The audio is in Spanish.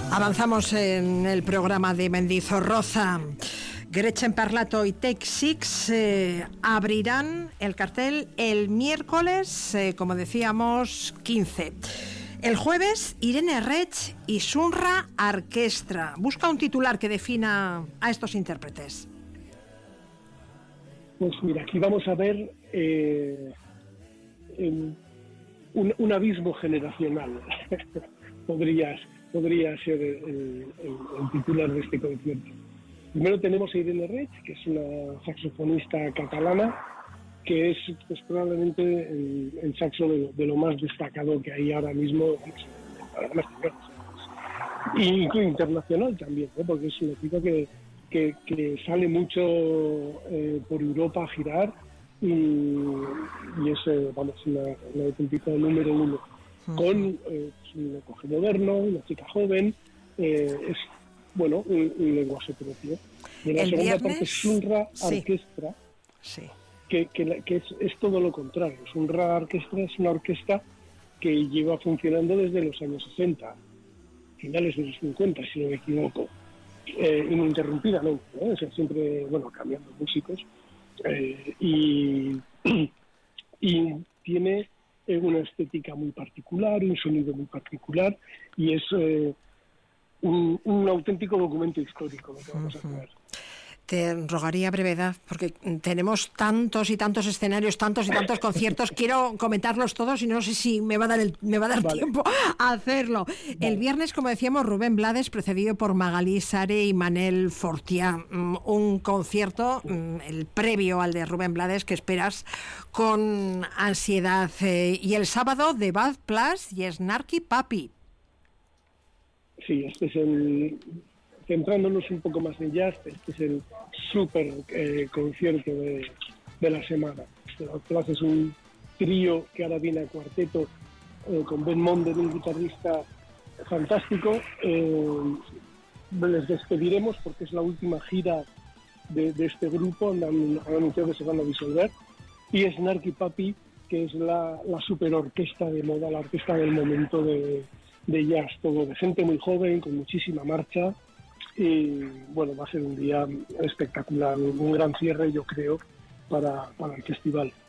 Avanzamos en el programa de Mendizorroza. Gretchen Parlato y Take Six abrirán el cartel el miércoles, como decíamos, 15. El jueves, Irene Rech y Sunra Orquestra. Busca un titular que defina a estos intérpretes. Pues mira, aquí vamos a ver un abismo generacional. podría ser el titular de este concierto. Primero tenemos a Irene Rech, que es una saxofonista catalana, que es pues, probablemente el saxo de lo más destacado que hay ahora mismo, y internacional también, ¿eh? Porque es una chica que sale mucho por Europa a girar y es una auténtica número uno. Con un lenguaje moderno, una chica joven, es un lenguaje propio. Y en la segunda parte, Sunra Orquestra, que es todo lo contrario. Sunra Orquestra es una orquesta que lleva funcionando desde los años 60, finales de los 50, si no me equivoco, ininterrumpidamente, ¿no? O sea, siempre, cambiando músicos, y tiene una estética muy particular, un sonido muy particular, y es un auténtico documento histórico lo que vamos a hacer. Te rogaría brevedad, porque tenemos tantos y tantos escenarios, tantos y tantos conciertos. Quiero comentarlos todos y no sé si me va a dar tiempo a hacerlo. Vale. El viernes, como decíamos, Rubén Blades, precedido por Magalí Sare y Manel Fortià. Un concierto, el previo al de Rubén Blades, que esperas con ansiedad. Y el sábado, The Bad Plus y Snarky Puppy. Sí, este es centrándonos un poco más en jazz, este es el súper concierto de la semana. Bad Plus es un trío que ahora viene a cuarteto, con Ben Monder, un guitarrista fantástico. Les despediremos porque es la última gira de este grupo, han anunciado que se van a disolver. Y Snarky Puppy, que es la super orquesta de moda, la orquesta del momento de jazz, todo de gente muy joven, con muchísima marcha. Y va a ser un día espectacular, un gran cierre, yo creo, para el festival.